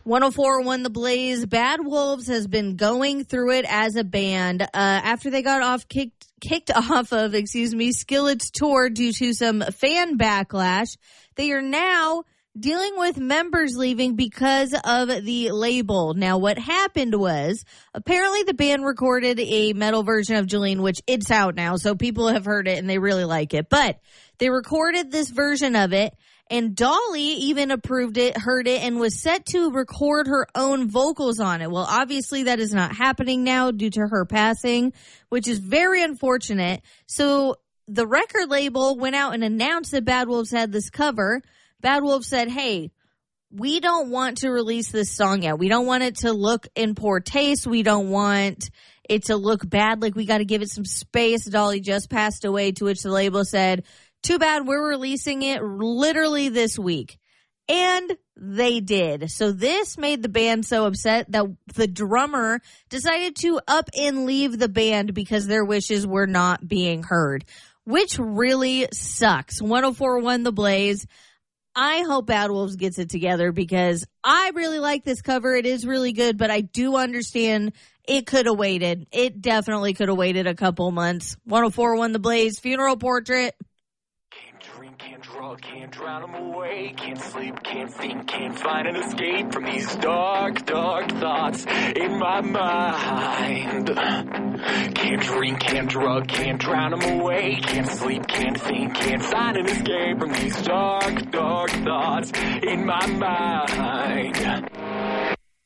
104.1 The Blaze. Bad Wolves has been going through it as a band after they got kicked off of Skillet's tour due to some fan backlash. They are now dealing with members leaving because of the label. Now, what happened was, apparently the band recorded a metal version of Jolene, which it's out now, so people have heard it and they really like it. But they recorded this version of it, and Dolly even approved it, heard it, and was set to record her own vocals on it. Well, obviously that is not happening now due to her passing, which is very unfortunate. So the record label went out and announced that Bad Wolves had this cover. Bad Wolves said, hey, we don't want to release this song yet. We don't want it to look in poor taste. We don't want it to look bad. Like, we got to give it some space. Dolly just passed away, to which the label said, too bad, we're releasing it literally this week. And they did. So this made the band so upset that the drummer decided to up and leave the band because their wishes were not being heard, which really sucks. 104.1 The Blaze. I hope Bad Wolves gets it together because I really like this cover. It is really good, but I do understand it could have waited. It definitely could have waited a couple months. 104.1 The Blaze, Funeral Portrait. Can't drug, can't drown them away. Can't sleep, can't think, can't find an escape from these dark, dark thoughts in my mind. Can't drink, can't drug, can't drown them away. Can't sleep, can't think, can't find an escape from these dark, dark thoughts in my mind.